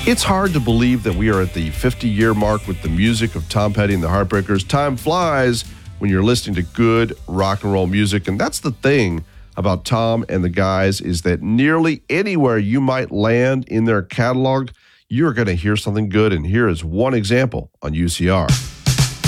It's hard to believe that we are at the 50-year mark with the music of Tom Petty and the Heartbreakers. Time flies when you're listening to good rock and roll music, and that's the thing about Tom and the guys is that nearly anywhere you might land in their catalog, you're going to hear something good, and here is one example on UCR.